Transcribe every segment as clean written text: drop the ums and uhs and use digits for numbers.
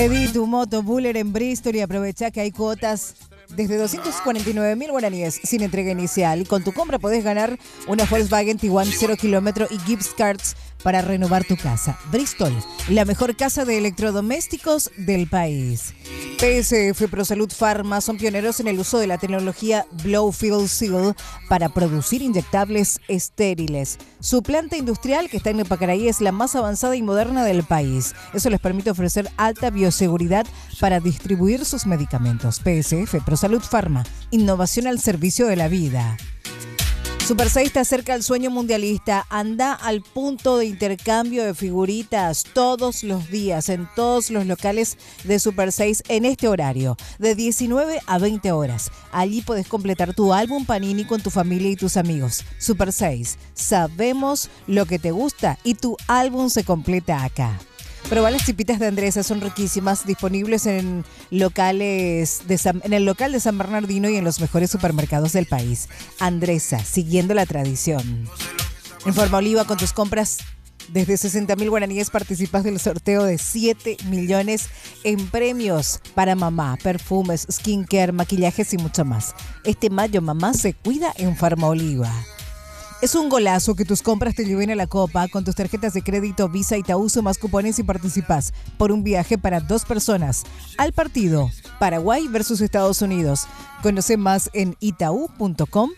Pedí tu moto Buller en Bristol y aprovecha que hay cuotas desde 249.000 guaraníes sin entrega inicial. Y con tu compra podés ganar una Volkswagen Tiguan 0 kilómetro y gift cards para renovar tu casa. Bristol, la mejor casa de electrodomésticos del país. PSF ProSalud Pharma son pioneros en el uso de la tecnología Blow-Fill-Seal para producir inyectables estériles. Su planta industrial, que está en Nepacaraí, es la más avanzada y moderna del país. Eso les permite ofrecer alta bioseguridad para distribuir sus medicamentos. PSF ProSalud Pharma, innovación al servicio de la vida. Super 6 te acerca al sueño mundialista. Anda al punto de intercambio de figuritas todos los días en todos los locales de Super 6 en este horario, de 19 a 20 horas. Allí puedes completar tu álbum Panini con tu familia y tus amigos. Super 6, sabemos lo que te gusta y tu álbum se completa acá. Probá las chipitas de Andresa, son riquísimas, disponibles en el local de San Bernardino y en los mejores supermercados del país. Andresa, siguiendo la tradición. En Farma Oliva, con tus compras desde 60.000 guaraníes participas del sorteo de 7 millones en premios para mamá, perfumes, skincare, maquillajes y mucho más. Este mayo mamá se cuida en Farma Oliva. Es un golazo que tus compras te lleven a la copa con tus tarjetas de crédito Visa, Itaú, más cupones y participas por un viaje para 2 personas al partido Paraguay versus Estados Unidos. Conoce más en itaú.com.py.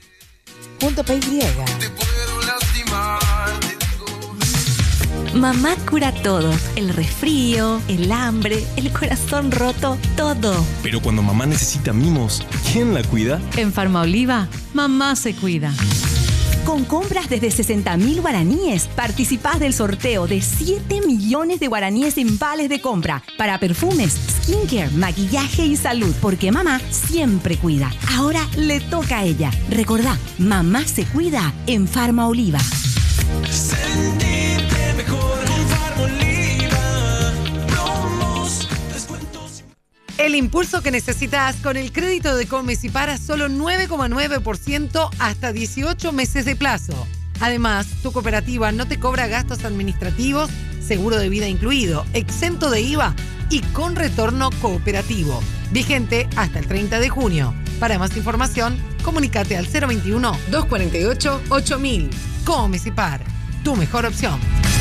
Mamá cura todo, el resfrío, el hambre, el corazón roto, todo. Pero cuando mamá necesita mimos, ¿quién la cuida? En Farma Oliva, mamá se cuida. Con compras desde 60.000 guaraníes, participás del sorteo de 7 millones de guaraníes en vales de compra para perfumes, skincare, maquillaje y salud, porque mamá siempre cuida. Ahora le toca a ella. Recordá, mamá se cuida en Farma Oliva. Sentirte mejor con Farma Oliva. Promos, descuentos. El impulso que necesitas con el crédito de Comes y Para, solo 9,9% hasta 18 meses de plazo. Además, tu cooperativa no te cobra gastos administrativos, seguro de vida incluido, exento de IVA y con retorno cooperativo. Vigente hasta el 30 de junio. Para más información, comunícate al 021-248-8000. Comes y Para, tu mejor opción.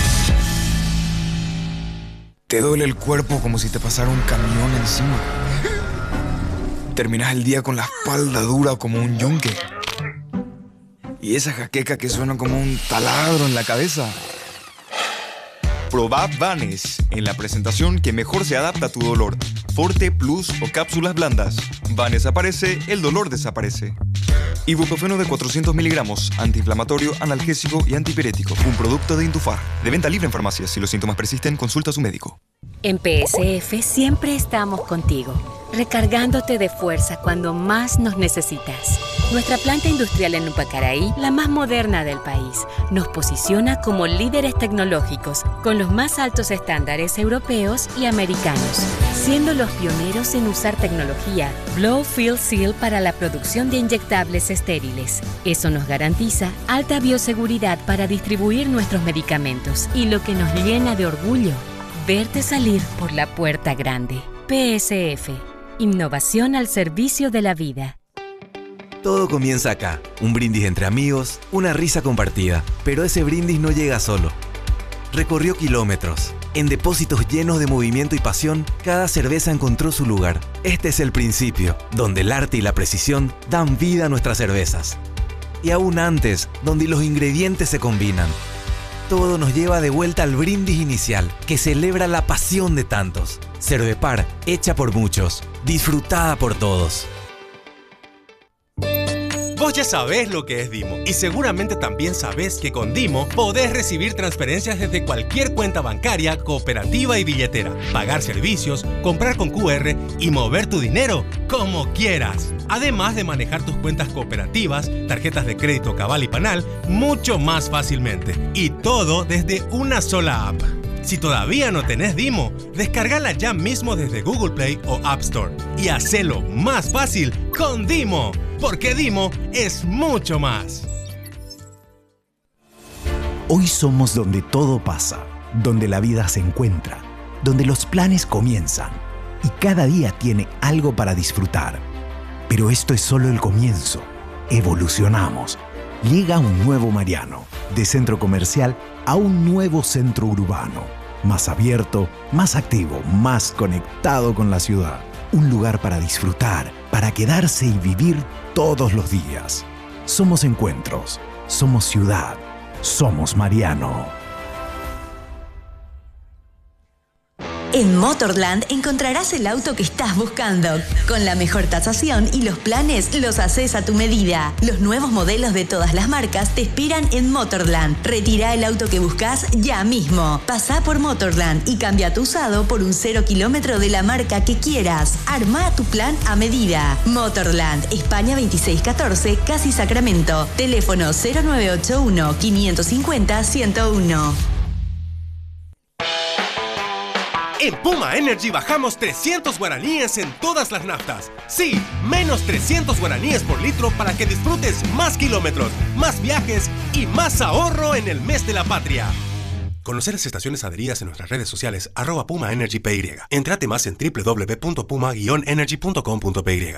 Te duele el cuerpo como si te pasara un camión encima. Terminas el día con la espalda dura como un yunque. Y esa jaqueca que suena como un taladro en la cabeza. Probá Vanes en la presentación que mejor se adapta a tu dolor. Forte, Plus o cápsulas blandas. Vanes aparece, el dolor desaparece. Ibuprofeno de 400 miligramos, antiinflamatorio, analgésico y antipirético. Un producto de Indufar. De venta libre en farmacias. Si los síntomas persisten, consulta a su médico. En PSF siempre estamos contigo, recargándote de fuerza cuando más nos necesitas. Nuestra planta industrial en Nepacaraí, la más moderna del país, nos posiciona como líderes tecnológicos con los más altos estándares europeos y americanos, siendo los pioneros en usar tecnología Blow-Fill-Seal para la producción de inyectables estériles. Eso nos garantiza alta bioseguridad para distribuir nuestros medicamentos y lo que nos llena de orgullo, verte salir por la puerta grande. PSF, innovación al servicio de la vida. Todo comienza acá, un brindis entre amigos, una risa compartida, pero ese brindis no llega solo. Recorrió kilómetros. En depósitos llenos de movimiento y pasión, cada cerveza encontró su lugar. Este es el principio, donde el arte y la precisión dan vida a nuestras cervezas. Y aún antes, donde los ingredientes se combinan. Todo nos lleva de vuelta al brindis inicial, que celebra la pasión de tantos. Cervepar, hecha por muchos, disfrutada por todos. Vos ya sabés lo que es Dimo y seguramente también sabés que con Dimo podés recibir transferencias desde cualquier cuenta bancaria, cooperativa y billetera, pagar servicios, comprar con QR y mover tu dinero como quieras. Además de manejar tus cuentas cooperativas, tarjetas de crédito Cabal y Panal mucho más fácilmente. Y todo desde una sola app. Si todavía no tenés Dimo, descargala ya mismo desde Google Play o App Store y hacelo más fácil con Dimo, porque Dimo es mucho más. Hoy somos donde todo pasa, donde la vida se encuentra, donde los planes comienzan, y cada día tiene algo para disfrutar. Pero esto es solo el comienzo. Evolucionamos. Llega un nuevo Mariano, de centro comercial a un nuevo centro urbano. Más abierto, más activo, más conectado con la ciudad. Un lugar para disfrutar, para quedarse y vivir todos los días. Somos encuentros, somos ciudad, somos Mariano. En Motorland encontrarás el auto que estás buscando. Con la mejor tasación y los planes los haces a tu medida. Los nuevos modelos de todas las marcas te esperan en Motorland. Retira el auto que buscas ya mismo. Pasá por Motorland y cambia tu usado por un 0 kilómetro de la marca que quieras. Arma tu plan a medida. Motorland, España 2614, Casi Sacramento. Teléfono 0981 550 101. En Puma Energy bajamos 300 guaraníes en todas las naftas. Sí, menos 300 guaraníes por litro para que disfrutes más kilómetros, más viajes y más ahorro en el mes de la patria. Conocer las estaciones adheridas en nuestras redes sociales @PumaEnergyPY. Entrate más en www.puma-energy.com.py.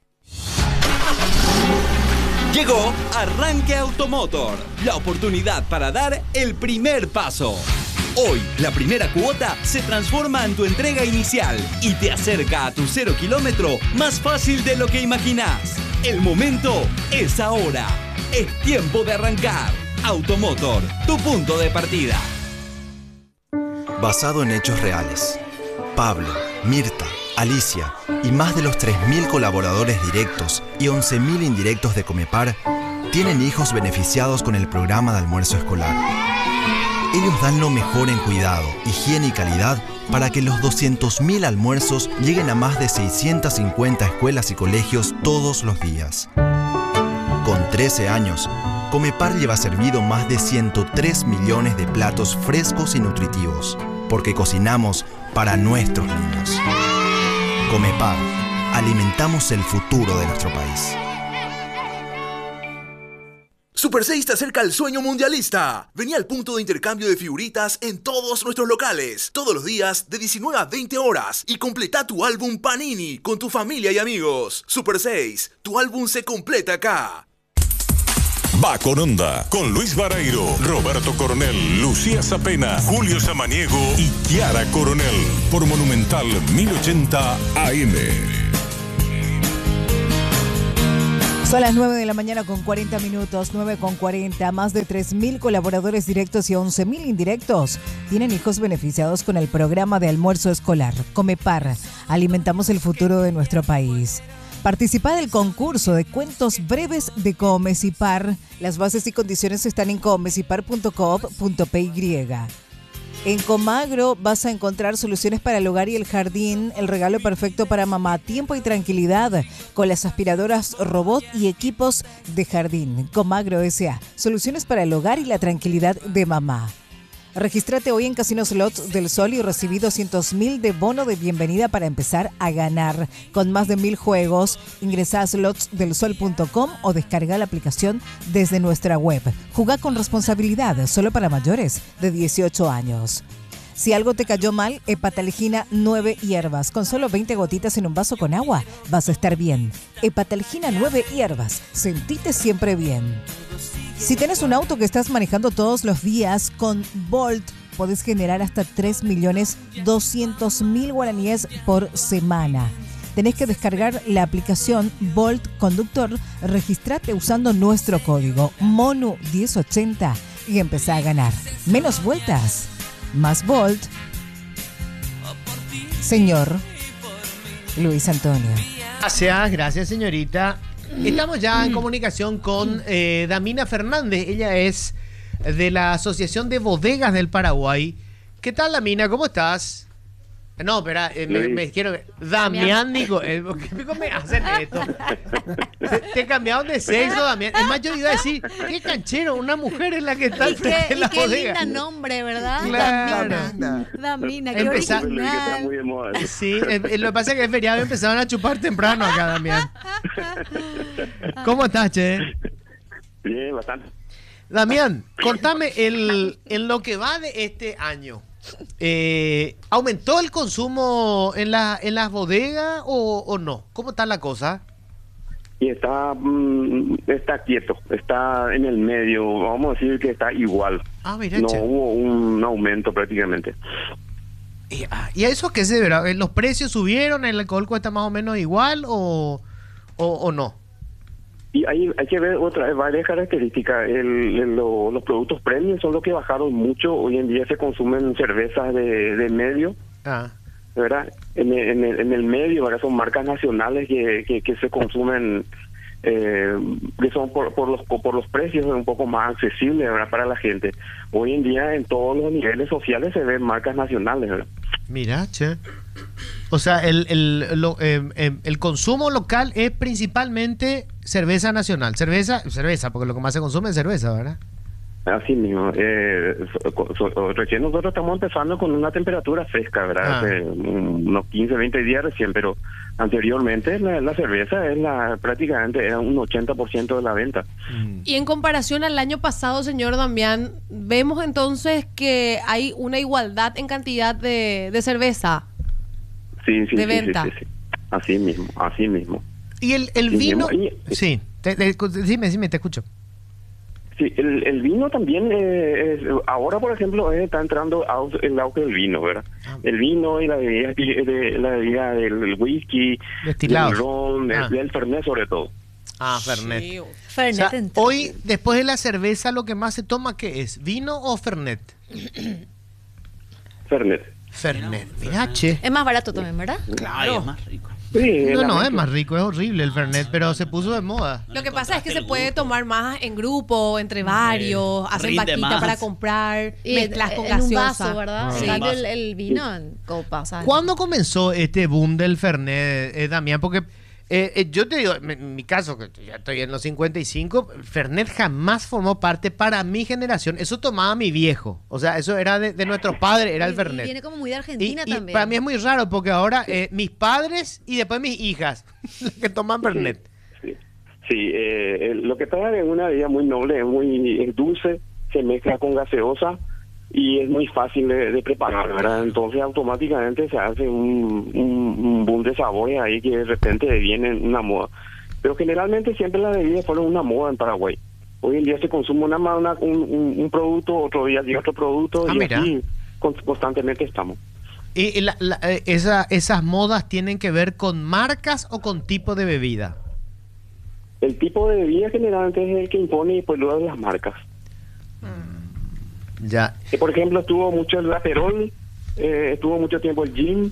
Llegó Arranque Automotor, la oportunidad para dar el primer paso. Hoy, la primera cuota se transforma en tu entrega inicial y te acerca a tu 0 kilómetro más fácil de lo que imaginás. El momento es ahora. Es tiempo de arrancar. Automotor, tu punto de partida. Basado en hechos reales. Pablo, Mirta, Alicia y más de los 3.000 colaboradores directos y 11.000 indirectos de Comepar tienen hijos beneficiados con el programa de almuerzo escolar. Ellos dan lo mejor en cuidado, higiene y calidad para que los 200.000 almuerzos lleguen a más de 650 escuelas y colegios todos los días. Con 13 años, Comepar lleva servido más de 103 millones de platos frescos y nutritivos, porque cocinamos para nuestros niños. Comepar, alimentamos el futuro de nuestro país. Super 6 te acerca al sueño mundialista. Vení al punto de intercambio de figuritas en todos nuestros locales, todos los días de 19 a 20 horas y completa tu álbum Panini con tu familia y amigos. Super 6, tu álbum se completa acá. Va con onda, con Luis Barairo, Roberto Coronel, Lucía Zapena, Julio Samaniego y Kiara Coronel por Monumental 1080 AM. Son las 9 de la mañana con 40 minutos, 9:40. Más de 3.000 colaboradores directos y 11.000 indirectos tienen hijos beneficiados con el programa de almuerzo escolar. Comepar, alimentamos el futuro de nuestro país. Participa del concurso de cuentos breves de Comecipar. Las bases y condiciones están en comecipar.coop.py. En Comagro vas a encontrar soluciones para el hogar y el jardín, el regalo perfecto para mamá, tiempo y tranquilidad con las aspiradoras robot y equipos de jardín. Comagro S.A., soluciones para el hogar y la tranquilidad de mamá. Regístrate hoy en Casino Slots del Sol y recibí 200.000 de bono de bienvenida para empezar a ganar. Con más de 1.000 juegos, ingresa a slotsdelsol.com o descarga la aplicación desde nuestra web. Jugá con responsabilidad, solo para mayores de 18 años. Si algo te cayó mal, Hepatalgina 9 hierbas. Con solo 20 gotitas en un vaso con agua, vas a estar bien. Hepatalgina 9 hierbas. Sentite siempre bien. Si tienes un auto que estás manejando todos los días, con Bolt podés generar hasta 3.200.000 guaraníes por semana. Tenés que descargar la aplicación Bolt Conductor, registrate usando nuestro código MONU1080 y empezá a ganar. Menos vueltas, más Bolt. Señor Luis Antonio. Gracias señorita. Estamos ya en comunicación con Damina Fernández. Ella es de la Asociación de Bodegas del Paraguay. ¿Qué tal, Damina? ¿Cómo estás? No, espera, me quiero... Damián, digo, ¿cómo me hacen esto? Te cambiaron de sexo, Damián. Es más, yo iba a decir, qué canchero, una mujer es la que está en la qué bodega. Qué lindo nombre, ¿verdad? Claro. Damina, qué original. Sí, lo que pasa es que es feriado y empezaron a chupar temprano acá, Damián. ¿Cómo estás, che? Bien, bastante. Damián, contame en lo que va de este año. ¿Aumentó el consumo en las bodegas o no? ¿Cómo está la cosa? Y está quieto, está en el medio, vamos a decir que está igual. Mira, no che. hubo un aumento prácticamente. ¿Y a eso qué se verá? ¿Los precios subieron? ¿El alcohol cuesta más o menos igual o no? Y hay que ver varias características. Los productos premium son los que bajaron mucho. Hoy en día se consumen cervezas de medio. ¿Verdad? En el medio, ¿verdad? Son marcas nacionales que se consumen, que son por los precios un poco más accesibles, ¿verdad? Para la gente. Hoy en día en todos los niveles sociales se ven marcas nacionales, ¿verdad? Mira, che. O sea, el consumo local es principalmente cerveza nacional. Cerveza, porque lo que más se consume es cerveza, ¿verdad? Así mismo. Recién nosotros estamos empezando con una temperatura fresca, ¿verdad? Hace unos 15, 20 días recién, pero anteriormente la cerveza es prácticamente era un 80% de la venta. Y en comparación al año pasado, señor Damián, vemos entonces que hay una igualdad en cantidad de cerveza. Sí, de venta. Sí. Así mismo. ¿Y el vino? Sí, dime, te escucho. Sí, el vino también, ahora por ejemplo está entrando el auge del vino, ¿verdad? El vino y la bebida del whisky, destilados, del ron, del fernet sobre todo. Fernet. Sí. Fernet, o sea, hoy, después de la cerveza, lo que más se toma, ¿qué es? ¿Vino o fernet? Fernet, mira, che. Es más barato también, ¿verdad? Claro. Es más rico. Sí, no, es más rico, es horrible el fernet, pero se puso de moda. Lo que pasa es que se puede tomar más en grupo, entre varios, hacen rinde vaquita más. para comprar, Y mezclas con en gaseosa. un vaso, ¿verdad? Sí. En cambio, el vino en copas. ¿sabes? ¿Cuándo comenzó este boom del fernet, Damián? Porque yo te digo, en mi caso, que ya estoy en los 55, fernet jamás formó parte para mi generación. Eso tomaba mi viejo. O sea, eso era de nuestros padres, era el Y fernet. viene como muy de Argentina Y también. para mí es muy raro porque ahora mis padres y después mis hijas las que toman fernet. Sí, lo que trae es una bebida muy noble, es dulce, se mezcla con gaseosa y es muy fácil de preparar, ¿verdad? Entonces automáticamente se hace un boom de sabores ahí que de repente viene una moda. Pero generalmente siempre las bebidas fueron una moda en Paraguay. Hoy en día se consume un producto, otro día llega otro producto y mira. así constantemente estamos. ¿Y esas modas tienen que ver con marcas o con tipo de bebida? El tipo de bebida generalmente es el que impone y pues luego las marcas. Ya. Por ejemplo, estuvo mucho el Aperol, estuvo mucho tiempo el gin,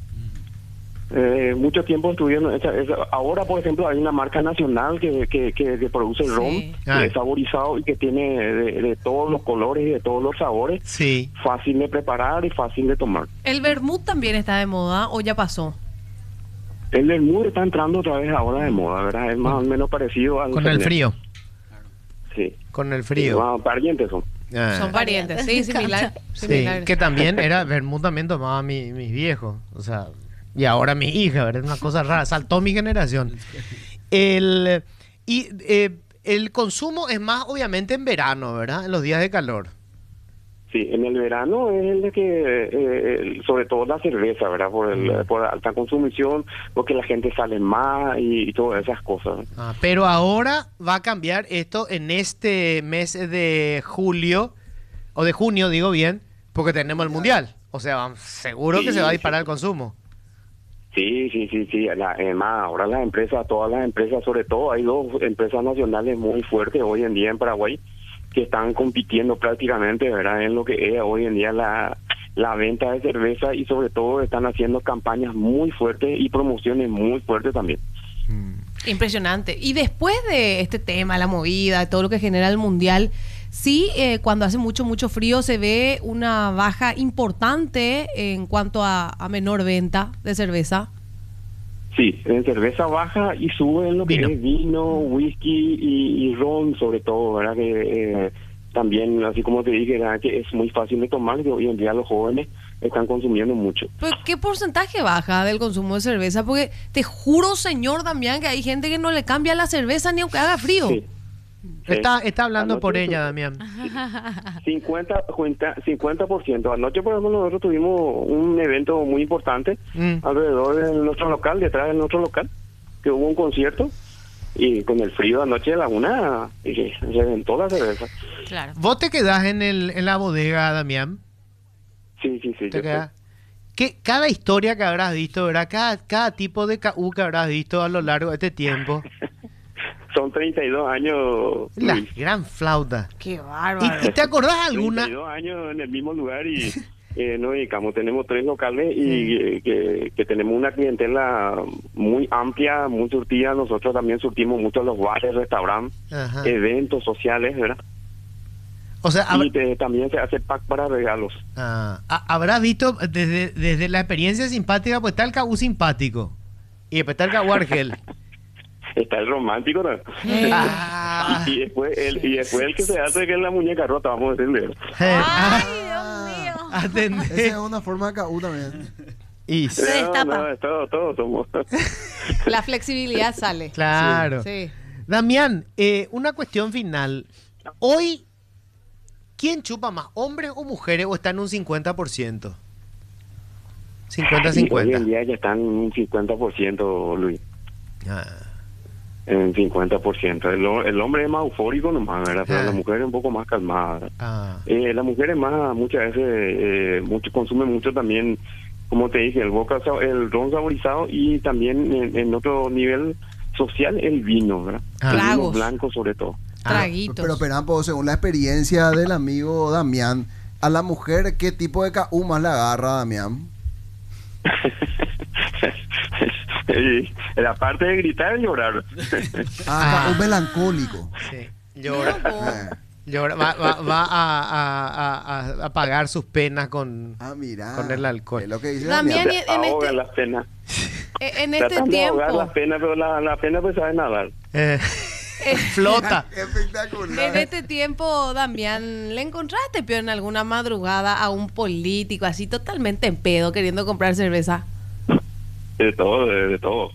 mucho tiempo estuvieron. Ahora, por ejemplo, hay una marca nacional que produce el ron saborizado y que tiene de todos los colores y de todos los sabores. Sí. Fácil de preparar y fácil de tomar. ¿El vermut también está de moda o ya pasó? El vermut está entrando otra vez ahora de moda, ¿verdad? Es más o menos parecido al Con el Fernet. frío. Sí. Con el frío. Parientes son. Son parientes, sí, similar. Sí, que también era vermut, también tomaba mis viejos, o sea, y ahora mi hija, ¿verdad? Es una cosa rara, saltó mi generación. El consumo es más obviamente en verano, ¿verdad? En los días de calor. Sí, en el verano es el de que, sobre todo la cerveza, ¿verdad? Por alta consumición, porque la gente sale más y todas esas cosas. Pero ahora va a cambiar esto en este mes de julio, o de junio, digo bien, porque tenemos el Mundial. O sea, seguro que se va a disparar el consumo. Sí. Además, ahora las empresas, todas las empresas, sobre todo, hay dos empresas nacionales muy fuertes hoy en día en Paraguay, que están compitiendo prácticamente, ¿verdad?, en lo que es hoy en día la venta de cerveza y sobre todo están haciendo campañas muy fuertes y promociones muy fuertes también. Impresionante. Y después de este tema, la movida, todo lo que genera el Mundial, sí, cuando hace mucho frío se ve una baja importante en cuanto a menor venta de cerveza. Sí, en cerveza baja y sube en lo que es vino, whisky y ron sobre todo, ¿verdad? Que también, así como te dije, ¿verdad? Que es muy fácil de tomar, que hoy en día los jóvenes están consumiendo mucho. ¿Pero qué porcentaje baja del consumo de cerveza? Porque te juro, señor Damián, que hay gente que no le cambia la cerveza ni aunque haga frío. Está hablando Anoche por ella, Damián. 50%. Anoche, por ejemplo, nosotros tuvimos un evento muy importante alrededor de nuestro local, detrás de nuestro local, que hubo un concierto y con el frío de anoche de la una reventó la cerveza. Claro. ¿Vos te quedás en la bodega, Damián? Sí. ¿Te quedás? Cada historia que habrás visto, ¿verdad? Cada tipo de KU que habrás visto a lo largo de este tiempo. Son 32 años. La Luis. gran flauta. Qué bárbaro. ¿Y te acordás alguna? 32 años en el mismo lugar y nos dedicamos. Tenemos 3 locales y que tenemos una clientela muy amplia, muy surtida. Nosotros también surtimos mucho los bares, restaurantes, Ajá. eventos sociales, ¿verdad? O sea, y también se hace pack para regalos. Habrás visto desde la experiencia simpática, pues está el KU simpático. Y después está el KU Argel. Está el romántico, ¿no? Y después el que se hace, que es la muñeca rota, vamos a decirle. Atendé. Esa es una forma de KU también. Y todos somos. La flexibilidad sale. Claro. Sí. Damián, una cuestión final. Hoy, ¿quién chupa más, hombres o mujeres, o está en un 50%? 50-50. Hoy en día ya están en un 50%, Luis. En 50%. El hombre es más eufórico nomás, ¿verdad? Pero la mujer es un poco más calmada. La mujer es más, muchas veces, consume mucho también, como te dije, el ron saborizado y también en otro nivel social el vino, ¿verdad? El vino blanco sobre todo. Traguitos. Pero Perampo, según la experiencia del amigo Damián, a la mujer, ¿qué tipo de KU más le agarra, Damián? La parte de gritar y llorar. KU melancólico. Sí. Llora. Va a pagar sus penas con el alcohol. Es lo que dice Damián, ahoga las penas. En este Tratan de ahogar tiempo, las penas, pero la pena pues sabe nadar. Flota. En este tiempo, Damián, ¿le encontraste peor en alguna madrugada a un político así totalmente en pedo queriendo comprar cerveza? De todo.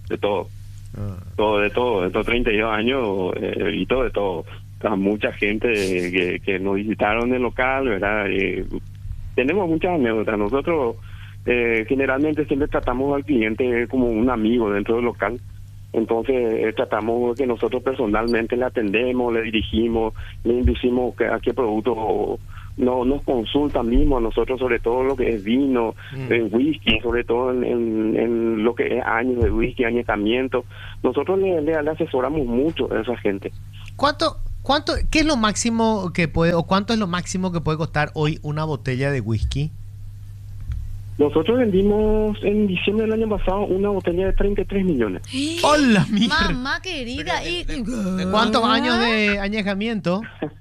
De todo. Estos 32 años, y todo de todo. Mucha gente que nos visitaron el local, ¿verdad? Tenemos muchas anécdotas. Nosotros generalmente siempre tratamos al cliente como un amigo dentro del local. Entonces tratamos que nosotros personalmente le atendemos, le dirigimos, le inducimos a qué producto nos consultan mismo a nosotros, sobre todo lo que es vino, whisky, sobre todo en lo que es años de whisky, añejamiento. Nosotros le asesoramos mucho a esa gente. ¿Qué es lo máximo que puede, o cuánto es lo máximo que puede costar hoy una botella de whisky? Nosotros vendimos en diciembre del año pasado una botella de 33 millones. ¡Hola, mierda! Mamá querida. ¿Cuántos años de añejamiento?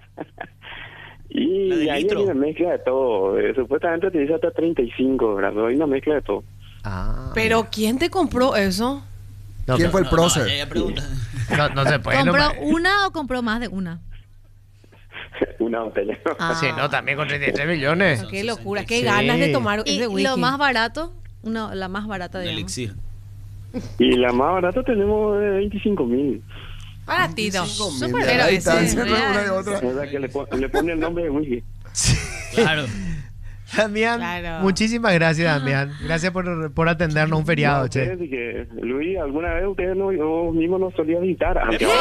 Y hay una mezcla de todo. Supuestamente te dice hasta 35, ¿verdad? Pero hay una mezcla de todo. ¿Pero quién te compró eso? ¿Quién fue el prócer? No se puede. ¿Compró una o compró más de una? Una botella. Sí, no, también con 33 millones. Qué locura, qué ganas de tomar ese whisky. ¿Y lo más barato? La más barata, digamos. Elixir. Y la más barata tenemos de 25.000. Baratito. Súper Mira, ahí está, ese, entre una y otra. O sea que le pone el nombre de whisky. Claro. Damián, muchísimas gracias, Damián. Gracias por atendernos un feriado, No, che. que, Luis, ¿alguna vez ustedes yo mismo nos solía visitar?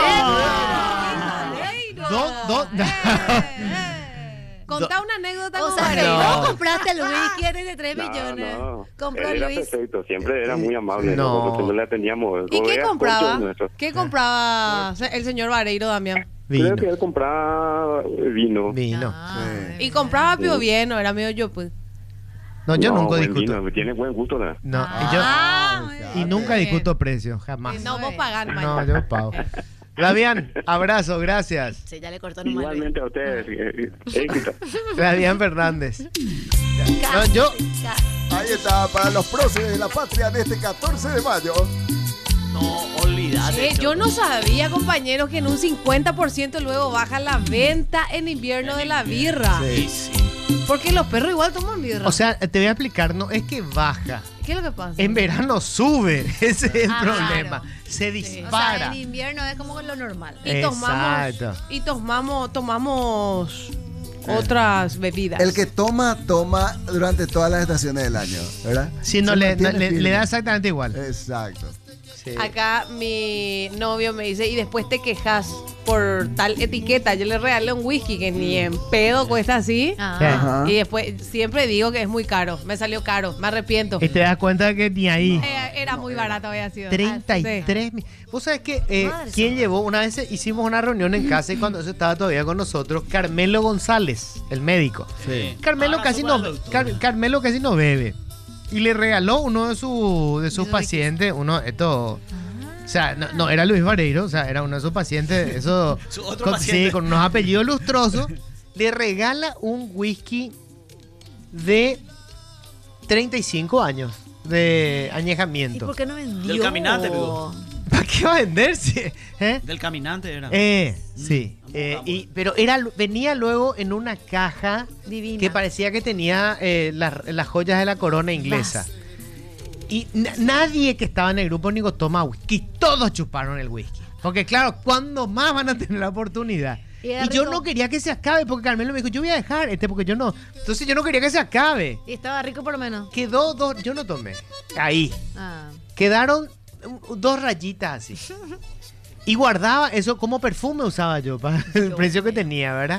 Contá una anécdota. O sea, que vos compraste el whisky de 3 No, millones. no. Compró Él era Luis. perfecto, siempre era muy amable. No. Nosotros siempre le atendíamos. ¿Y qué bodegas, compraba? ponchos nuestros. ¿Qué compraba el señor Vareiro, Damián? Creo que él compraba vino. Y compraba Pio Bien, ¿no? Era medio yo, pues. No, yo nunca buen discuto. vino, tiene buen gusto, ¿verdad? No, y nunca discuto precios, jamás. No, vos pagás, No, yo pago. Damián, abrazo, gracias. Sí, ya le cortó nomás. Igualmente a ustedes. Éxito. Damián Fernández. No, yo. Ahí está, para los próceres de la patria de este 14 de mayo. No, olvídate. Yo no sabía, compañeros, que en un 50% luego baja la venta en invierno de la birra. Sí. Porque los perros igual toman birra. O sea, te voy a explicar, no es que baja. ¿Qué es lo que pasa? En verano sube, ese es el problema. claro. Se O dispara. sea, en invierno es como lo normal. Y tomamos otras bebidas. El que toma durante todas las estaciones del año, ¿verdad? Sí, no, Se le mantiene firme. da exactamente igual. Exacto. Acá mi novio me dice, y después te quejas por tal etiqueta. Yo le regalé un whisky que ni en pedo cuesta así. Ajá. Y después siempre digo que es muy caro. Me salió caro, me arrepiento. Y te das cuenta que ni ahí. Era muy barato, había sido. 33 mil. Vos sabés que quién llevó, una vez hicimos una reunión en casa y cuando eso estaba todavía con nosotros, Carmelo González, el médico. Sí. Carmelo casi no bebe. Y le regaló uno de sus pacientes, o sea, no era Luis Vareiro, o sea, era uno de sus pacientes, eso Su otro paciente. sí, con unos apellidos lustrosos, le regala un whisky de 35 años de ¿Y añejamiento. por qué no vendió? Del caminante, digo. ¿Para qué va a venderse? Del caminante era. Sí. Pero venía luego en una caja Divina. que parecía que tenía las joyas de la corona inglesa. Y nadie que estaba en el grupo Nico toma whisky. Todos chuparon el whisky. Porque claro, ¿cuándo más van a tener la oportunidad? Y era Y yo rico. no quería que se acabe, porque Carmelo me dijo, yo voy a dejar porque yo no. Entonces yo no quería que se acabe. Y estaba rico por lo menos. Quedó dos, yo no tomé. Ahí. Ah. Quedaron 2 rayitas así. Y guardaba eso como perfume usaba yo para el precio que tenía, ¿verdad?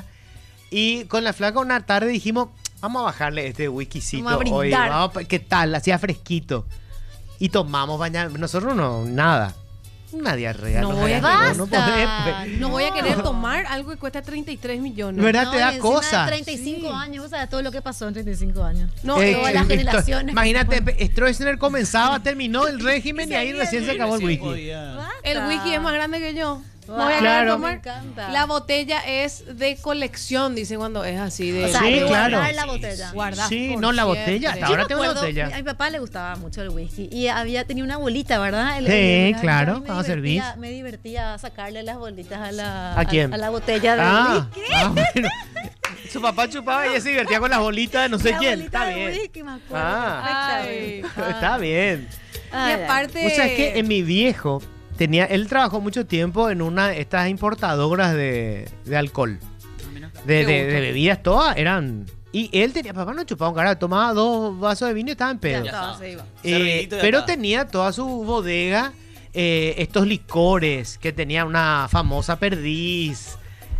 Y con la flaca una tarde dijimos, vamos a bajarle este whiskycito Vamos a hoy. brindar. ¿Qué tal? Hacía fresquito. Y tomamos bañar. Nosotros no, nada. Una diarrea. No nos voy a agarró, querer, no podemos. no voy a querer tomar algo que cuesta 33 millones. ¿Verdad? Te da y encima cosa. de 35 años, o sea, todo lo que pasó en 35 años. No, todas las generaciones. Imagínate, Stroessner comenzaba, terminó el régimen y ahí recién se acabó el whisky. El whisky es más grande que yo. No voy a Claro. querer tomar. Me encanta. La botella es de colección, dice cuando es así de. O sea, Sí, hay que claro. guardar la botella. Guardar Sí, por no, la siempre. botella. Hasta Yo ahora me tengo una acuerdo, botella. a mi papá le gustaba mucho el whisky y tenía una bolita, ¿verdad? Sí, claro, a mí me vamos a servir. Me divertía sacarle las bolitas ¿A quién? a la botella de whisky. Bueno. Su papá chupaba y ella se divertía con las bolitas de no sé La quién. bolita Está de bien. whisky, me acuerdo Ay. perfectamente. Está bien. Ay, Y aparte. O sea, es que en mi viejo él trabajó mucho tiempo en una de estas importadoras de alcohol. De bebidas todas eran. Y él tenía, papá no chupaba un carajo, tomaba 2 vasos de vino y estaba en pedo. Ya estaba, se iba. Servilletito y Pero acá. tenía toda su bodega, estos licores, que tenía una famosa perdiz.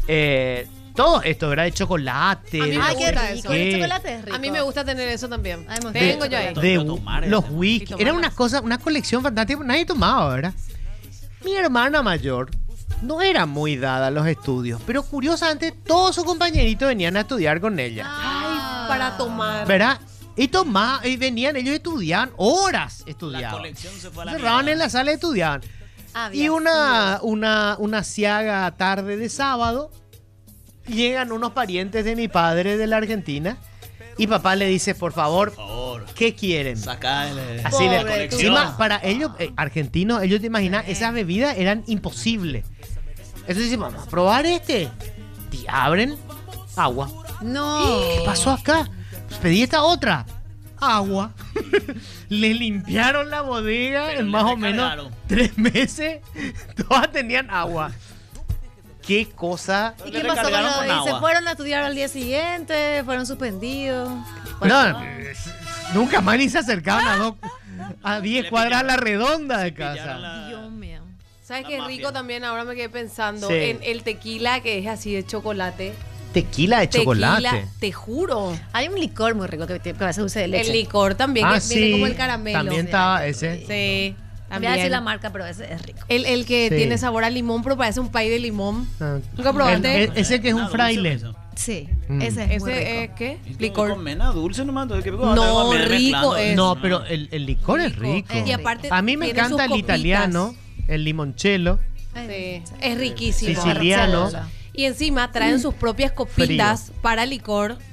Todo esto, ¿verdad? De chocolate. A mí de me Ay, qué gusta rico. eso. El chocolate es rico. A mí me gusta tener eso también. Ay, me gusta Tengo el yo ahí. chocolate. de Pero tomar, los ¿verdad? whisky. Y Era tomarlas. una colección fantástica, nadie tomaba, ¿verdad? Mi hermana mayor no era muy dada a los estudios, pero curiosamente todos sus compañeritos venían a estudiar con ella, Ay, para tomar. ¿verdad? Y venían, ellos estudiaban, horas La estudiaban. colección se fue a la Cerraban mierda. en la sala y estudiaban. Había Y una ciaga tarde de sábado, llegan unos parientes de mi padre de la Argentina y papá le dice, por favor, ¿qué quieren? Saca el, Así la de colección. encima, para ellos, argentinos, ellos te imaginan, esas bebidas eran imposibles. Entonces dicen, vamos a probar este. Y abren agua. No. ¿Qué pasó acá? Pues pedí esta otra. Agua. Le limpiaron la bodega en más o menos recargaron. 3 meses. Todas tenían agua. Qué cosa. ¿Y Le qué pasó con recargaron los? con ¿Y se agua. fueron a estudiar al día siguiente? ¿Fueron suspendidos? No, nunca más ni se acercaban a 10 cuadras a la redonda de casa. Dios mío. ¿Sabes La qué mafia. rico también? Ahora me quedé pensando Sí. en el tequila que es así de chocolate. Tequila de chocolate. Tequila, te juro. Hay un licor muy rico que a veces usa de leche. El licor también, que viene como el caramelo. También estaba ese. Sí, Voy a decir también. la marca, pero ese es rico. El que Sí. tiene sabor a limón, pero parece un pay de limón. Ah. ¿Nunca probaste? Ese que es un fraile. Sí, Mm. ese es muy rico. ¿Ese es qué? Licor. Licor. Con mena dulce nomás. entonces, ¿qué pico? No, Vamos a rico mezclando. es. No, pero el licor es rico. Y aparte A mí me tiene encanta sus el copitas. italiano, el limoncello. Sí, es riquísimo. Siciliano. Y encima traen sus propias copitas para licor.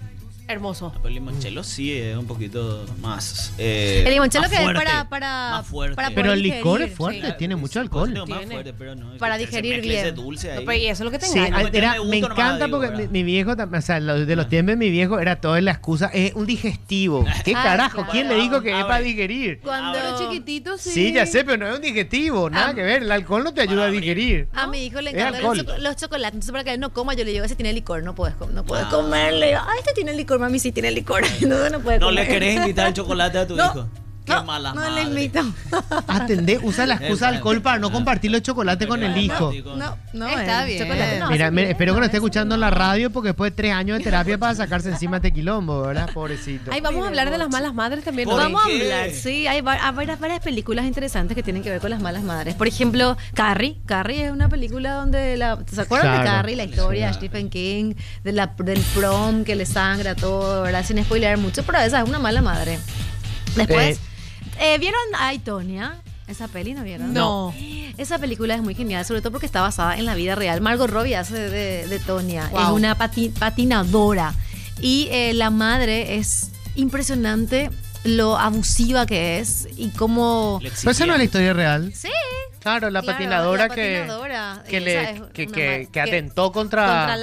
Hermoso. Pero el limoncello sí es un poquito más. El limoncello más que es fuerte, más fuerte. para Pero poder el licor digerir, es fuerte, sí. tiene mucho alcohol. Más fuerte, pero no. Para que se digerir mezcle ese bien. dulce ahí. No, pero y eso es lo que te Sí, engaña. me encanta porque mi viejo, o sea, de los tiempos de mi viejo era toda la excusa, es un digestivo. ¿Qué Ay, carajo? claro. ¿Quién le dijo que es para digerir? Cuando Pero chiquitito, sí. Sí, ya sé, pero no es un digestivo, nada que ver. El alcohol no te ayuda a digerir. a mi hijo le Es encantan alcohol. los chocolates. Entonces, para que él no coma, yo le digo, ese tiene licor, no puedes comerle. Ay, este tiene licor, mami, sí tiene licor. No puede No comer. le querés invitar el chocolate a tu hijo. Qué mala No madre. le invito. Atendé, usa la excusa de alcohol para no compartir los chocolates con el hijo. No, Está el bien. chocolate no Mira, hace bien, espero que no esté escuchando en la radio porque después de 3 años de terapia para sacarse encima este quilombo, ¿verdad? Pobrecito. Ay, vamos a hablar de las malas madres también. ¿no? Vamos a hablar, sí, hay varias películas interesantes que tienen que ver con las malas madres. Por ejemplo, Carrie. Carrie es una película donde ¿se acuerdan de Claro. Carrie? La historia de Stephen King, del prom que le sangra todo, ¿verdad? Sin spoilear mucho, pero esa es una mala madre. Después, ¿vieron I, Tonya? ¿Esa peli no vieron? No. Esa película es muy genial, sobre todo porque está basada en la vida real. Margot Robbie hace de Tonya. Wow. Es una patinadora. Y la madre es impresionante lo abusiva que es y cómo... Pero esa no es la historia real. Sí. Claro, la Claro, patinadora, la patinadora. que Esa es que atentó contra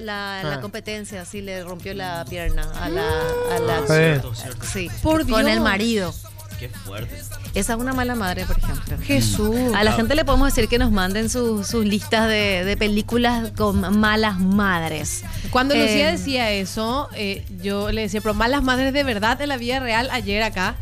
la competencia, sí, le rompió la pierna a la Cierto. sí, Por con Dios. el marido. Qué fuerte. Esa es una mala madre, por ejemplo. Jesús. A la gente le podemos decir que nos manden sus listas de películas con malas madres. Cuando Lucía decía eso, yo le decía, pero malas madres de verdad en la vida real ayer acá,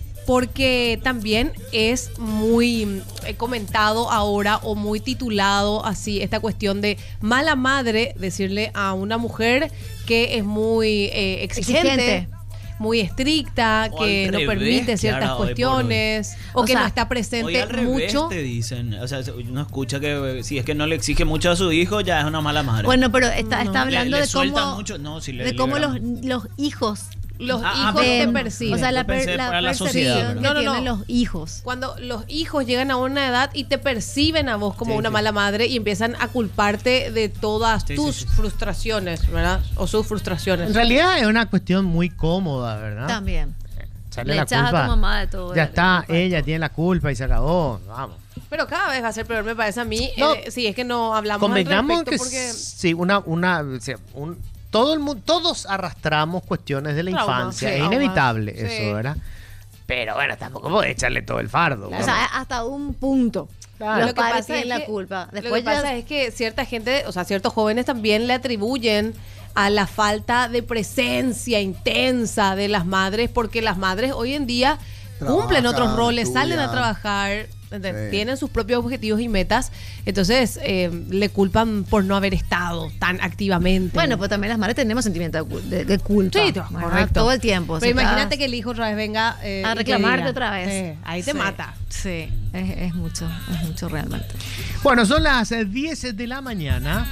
porque también es muy comentado ahora o muy titulado así esta cuestión de mala madre, decirle a una mujer que es muy exigente. Muy estricta, O que al no revés, permite ciertas Kiara, hoy por cuestiones, hoy. o que O sea, no está Hoy presente al revés mucho. te dicen, o sea, uno escucha que si es que no le exige mucho a su hijo, ya es una mala madre. Bueno, pero está hablando Le de sueltan cómo, mucho, no, si le de cómo liberan. los hijos Hijos te perciben. O sea, la Yo pensé para la sociedad, percepción ¿verdad? que tienen los hijos. Cuando los hijos llegan a una edad y te perciben a vos como una mala madre y empiezan a culparte de todas tus frustraciones, ¿verdad? O sus frustraciones. En realidad es una cuestión muy cómoda, ¿verdad? También. Echarle Le la echas a culpa. tu mamá de todo. Ya está, ella tiene la culpa y se acabó. Vamos. Pero cada vez va a ser peor, me parece a mí. No. Si es que no hablamos al Convengamos respecto que porque... sí, todo el mundo, todos arrastramos cuestiones de la Traumas, infancia. sí, es traumas, inevitable sí. eso, ¿verdad? Pero bueno, tampoco puedo echarle todo el fardo. O sea, hasta un punto. Claro. Los Lo que padres pasa tienen es la que- culpa. Lo Después que pasa es que cierta gente, o sea, ciertos jóvenes también le atribuyen a la falta de presencia intensa de las madres, porque las madres hoy en día cumplen Trabajan, otros roles, salen a estudian. trabajar, Sí. tienen sus propios objetivos y metas, entonces le culpan por no haber estado tan activamente. Bueno, pues también las madres tenemos sentimiento de culpa. Sí, ¿verdad? correcto. Todo el tiempo. Pero Si imagínate estás que el hijo otra vez venga a y te reclamarte diga, otra vez. ahí te Sí, mata. Sí, es mucho realmente. Bueno, son las 10 de la mañana.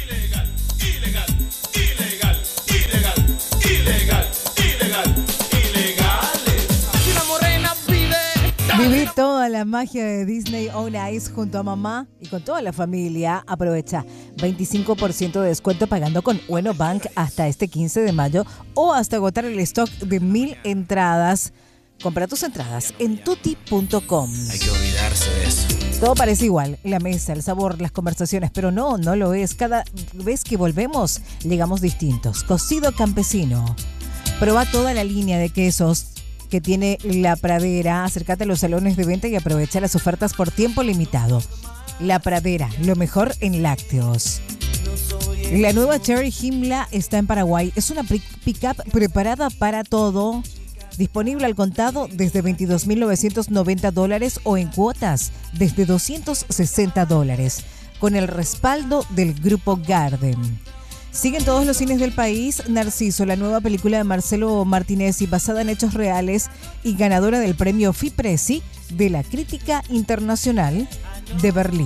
Viví toda la magia de Disney On Ice junto a mamá y con toda la familia. Aprovecha 25% de descuento pagando con Ueno Bank hasta este 15 de mayo o hasta agotar el stock de 1000 entradas. Compra tus entradas en tutti.com. Hay que olvidarse de eso. Todo parece igual, la mesa, el sabor, las conversaciones, pero no lo es. Cada vez que volvemos, llegamos distintos. Cocido campesino. Proba toda la línea de quesos que tiene La Pradera. Acércate a los salones de venta y aprovecha las ofertas por tiempo limitado. La Pradera, lo mejor en lácteos. La nueva Cherry Himla está en Paraguay. Es una pick-up preparada para todo. Disponible al contado desde $22,990 o en cuotas desde $260. Con el respaldo del Grupo Garden. Siguen todos los cines del país Narciso, la nueva película de Marcelo Martinezzi basada en hechos reales y ganadora del premio FIPRESI de la Crítica Internacional de Berlín.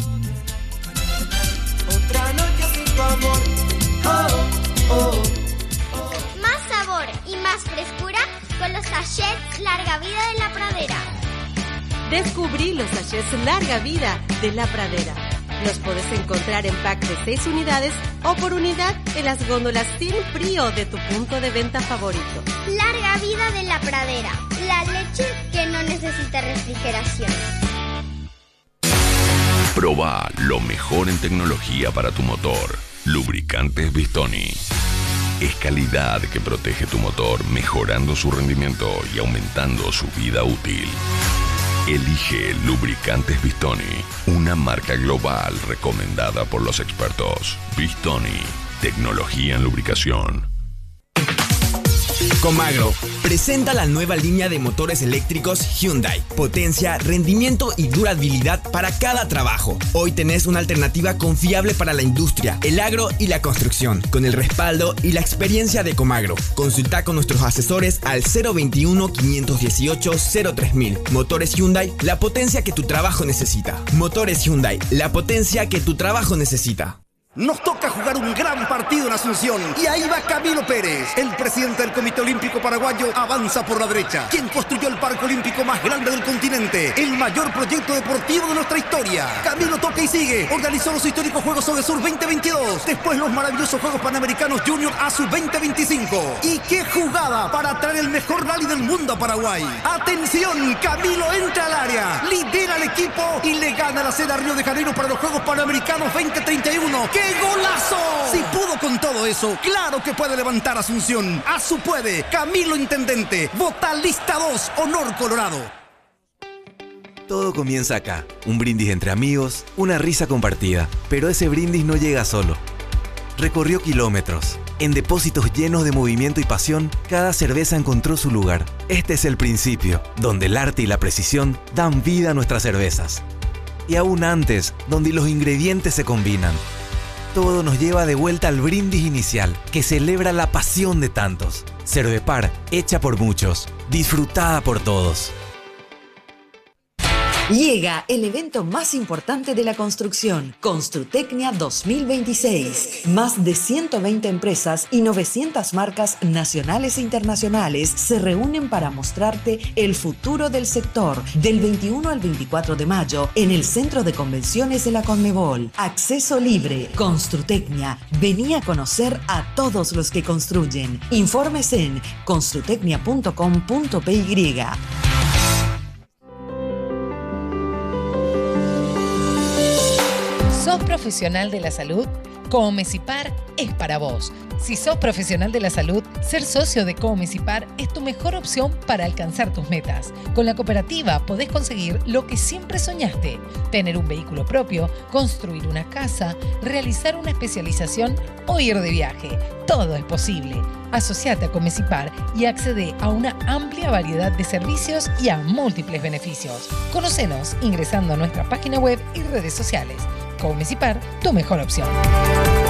Otra noche sin tu amor. Más sabor y más frescura con los sachets Larga Vida de La Pradera. Descubrí los sachets Larga Vida de La Pradera. Los podés encontrar en pack de 6 unidades o por unidad en las góndolas sin frío de tu punto de venta favorito. Larga vida de la pradera, la leche que no necesita refrigeración. Proba lo mejor en tecnología para tu motor. Lubricantes Bistoni. Es calidad que protege tu motor, mejorando su rendimiento y aumentando su vida útil. Elige Lubricantes Bistoni, una marca global recomendada por los expertos. Bistoni, tecnología en lubricación. Comagro presenta la nueva línea de motores eléctricos Hyundai. Potencia, rendimiento y durabilidad para cada trabajo. Hoy tenés una alternativa confiable para la industria, el agro y la construcción, con el respaldo y la experiencia de Comagro. Consulta con nuestros asesores al 021-518-03000. Motores Hyundai, la potencia que tu trabajo necesita. Motores Hyundai, la potencia que tu trabajo necesita. Nos toca jugar un gran partido en Asunción y ahí va Camilo Pérez. El presidente del Comité Olímpico Paraguayo avanza por la derecha. Quien construyó el parque olímpico más grande del continente, el mayor proyecto deportivo de nuestra historia. Camilo toca y sigue. Organizó los históricos Juegos Odesur 2022. Después los maravillosos Juegos Panamericanos Junior ASU 2025. Y qué jugada para traer el mejor rally del mundo a Paraguay. Atención, Camilo entra al área, lidera al equipo y le gana la sede a Río de Janeiro para los Juegos Panamericanos 2031. ¡Qué golazo! Si pudo con todo eso, claro que puede levantar Asunción. ASU puede. Camilo Intendente. Vota lista 2, Honor Colorado. Todo comienza acá. Un brindis entre amigos, una risa compartida. Pero ese brindis no llega solo. Recorrió kilómetros. En depósitos llenos de movimiento y pasión, cada cerveza encontró su lugar. Este es el principio, donde el arte y la precisión dan vida a nuestras cervezas. Y aún antes, donde los ingredientes se combinan. Todo nos lleva de vuelta al brindis inicial, que celebra la pasión de tantos. Cervepar, hecha por muchos, disfrutada por todos. Llega el evento más importante de la construcción, Construtecnia 2026. Más de 120 empresas y 900 marcas nacionales e internacionales se reúnen para mostrarte el futuro del sector del 21 al 24 de mayo en el Centro de Convenciones de la Conmebol. Acceso libre. Construtecnia. Vení a conocer a todos los que construyen. Informes en construtecnia.com.py. ¿Sos profesional de la salud? Comecipar es para vos. Si sos profesional de la salud, ser socio de Comecipar es tu mejor opción para alcanzar tus metas. Con la cooperativa podés conseguir lo que siempre soñaste: tener un vehículo propio, construir una casa, realizar una especialización o ir de viaje. Todo es posible. Asociate a Comecipar y accede a una amplia variedad de servicios y a múltiples beneficios. Conocenos ingresando a nuestra página web y redes sociales. Comecipar, tu mejor opción.